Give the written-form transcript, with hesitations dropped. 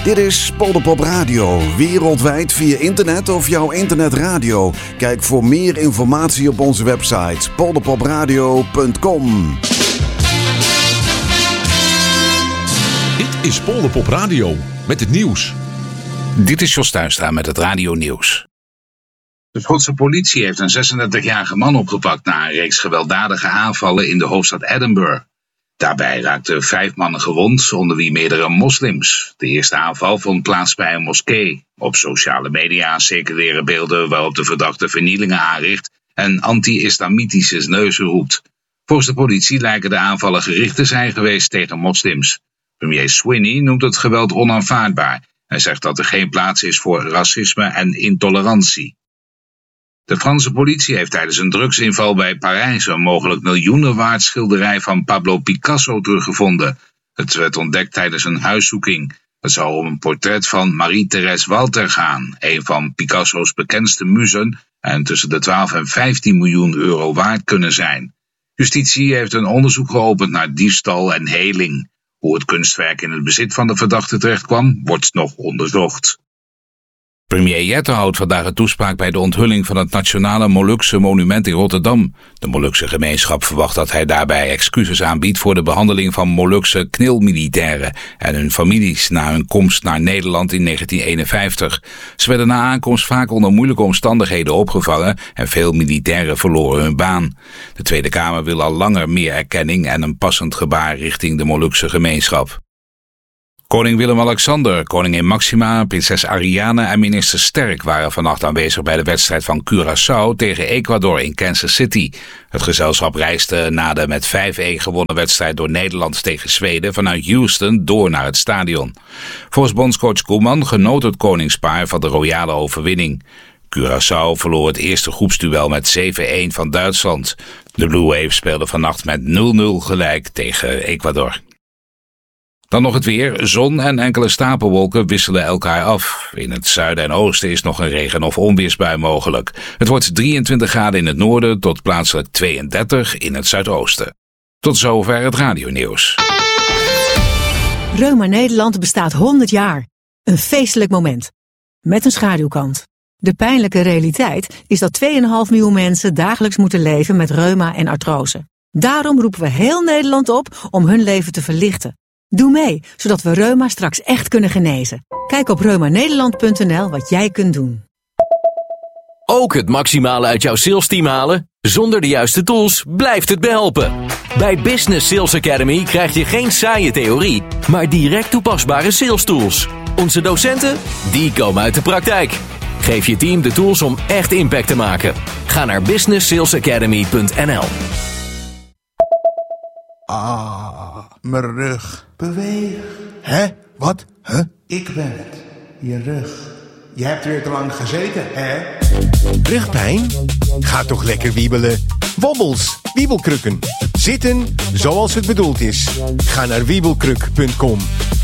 Dit is Polderpop Radio, wereldwijd via internet of jouw internetradio. Kijk voor meer informatie op onze website polderpopradio.com. Dit is Polderpop Radio met het nieuws. Dit is Jos Tuinstra met het Radio Nieuws. De Schotse politie heeft een 36-jarige man opgepakt na een reeks gewelddadige aanvallen in de hoofdstad Edinburgh. Daarbij raakten 5 mannen gewond, onder wie meerdere moslims. De eerste aanval vond plaats bij een moskee. Op sociale media circuleren beelden waarop de verdachte vernielingen aanricht en anti-islamitische sneuzen roept. Volgens de politie lijken de aanvallen gericht te zijn geweest tegen moslims. Premier Swinney noemt het geweld onaanvaardbaar en zegt dat er geen plaats is voor racisme en intolerantie. De Franse politie heeft tijdens een drugsinval bij Parijs een mogelijk miljoenen waard schilderij van Pablo Picasso teruggevonden. Het werd ontdekt tijdens een huiszoeking. Het zou om een portret van Marie-Thérèse Walter gaan, een van Picasso's bekendste muzen, en tussen de 12 en 15 miljoen euro waard kunnen zijn. Justitie heeft een onderzoek geopend naar diefstal en heling. Hoe het kunstwerk in het bezit van de verdachte terechtkwam, wordt nog onderzocht. Premier Jette houdt vandaag een toespraak bij de onthulling van het Nationale Molukse Monument in Rotterdam. De Molukse gemeenschap verwacht dat hij daarbij excuses aanbiedt voor de behandeling van Molukse knilmilitairen en hun families na hun komst naar Nederland in 1951. Ze werden na aankomst vaak onder moeilijke omstandigheden opgevangen en veel militairen verloren hun baan. De Tweede Kamer wil al langer meer erkenning en een passend gebaar richting de Molukse gemeenschap. Koning Willem-Alexander, koningin Maxima, prinses Ariane en minister Sterk waren vannacht aanwezig bij de wedstrijd van Curaçao tegen Ecuador in Kansas City. Het gezelschap reisde na de met 5-1 gewonnen wedstrijd door Nederland tegen Zweden vanuit Houston door naar het stadion. Volgens bondscoach Koeman genoot het koningspaar van de royale overwinning. Curaçao verloor het eerste groepsduel met 7-1 van Duitsland. De Blue Waves speelden vannacht met 0-0 gelijk tegen Ecuador. Dan nog het weer. Zon en enkele stapelwolken wisselen elkaar af. In het zuiden en oosten is nog een regen- of onweersbui mogelijk. Het wordt 23 graden in het noorden tot plaatselijk 32 in het zuidoosten. Tot zover het radionieuws. Reuma Nederland bestaat 100 jaar. Een feestelijk moment. Met een schaduwkant. De pijnlijke realiteit is dat 2,5 miljoen mensen dagelijks moeten leven met reuma en artrose. Daarom roepen we heel Nederland op om hun leven te verlichten. Doe mee, zodat we reuma straks echt kunnen genezen. Kijk op reumanederland.nl wat jij kunt doen. Ook het maximale uit jouw salesteam halen? Zonder de juiste tools blijft het behelpen. Bij Business Sales Academy krijg je geen saaie theorie, maar direct toepasbare sales tools. Onze docenten, die komen uit de praktijk. Geef je team de tools om echt impact te maken. Ga naar businesssalesacademy.nl. Mijn rug. Beweeg. Hè? Wat? Huh? Ik ben het. Je rug. Je hebt weer te lang gezeten, hè? Rugpijn? Ga toch lekker wiebelen. Wobbels, wiebelkrukken. Zitten zoals het bedoeld is. Ga naar wiebelkruk.com.